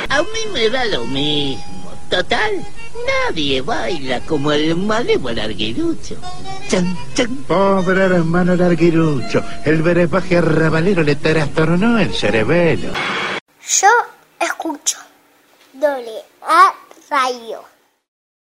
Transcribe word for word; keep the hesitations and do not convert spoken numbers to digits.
A mí me da lo mismo. Total, nadie baila como el malevo larguirucho. Chan, chan. Pobre hermano larguirucho, el brebaje arrabalero le trastornó el cerebelo. Yo escucho doble A Radio.